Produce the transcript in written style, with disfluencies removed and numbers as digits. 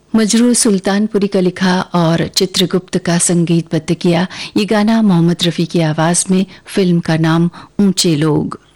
मजरूर सुल्तानपुरी का लिखा और चित्रगुप्त का संगीतबद्ध किया ये गाना मोहम्मद रफ़ी की आवाज में। फिल्म का नाम ऊंचे लोग।